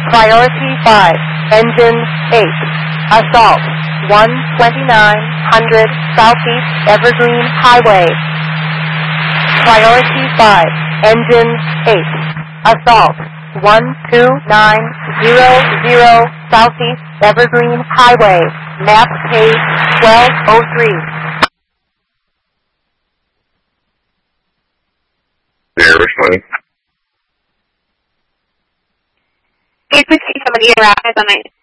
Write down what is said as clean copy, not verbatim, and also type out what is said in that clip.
Priority 5, Engine 8, Assault 12900 Southeast Evergreen Highway. Priority 5, Engine 8, Assault 12900 Southeast Evergreen Highway, map page 1203. They're responding. Please see somebody around as a night.